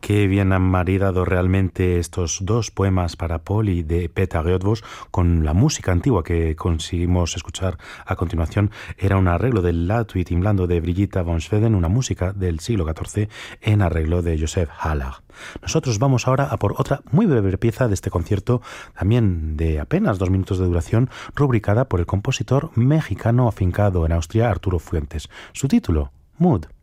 Qué bien han maridado realmente estos dos poemas para Polly de Peter Rödvos con la música antigua que conseguimos escuchar a continuación. Era un arreglo del Latuit Imblando de Brigitta von Schweden, una música del siglo XIV en arreglo de Joseph Haller. Nosotros vamos ahora a por otra muy breve pieza de este concierto, también de apenas 2 minutos de duración, rubricada por el compositor mexicano afincado en Austria, Arturo Fuentes. Su título, Mood.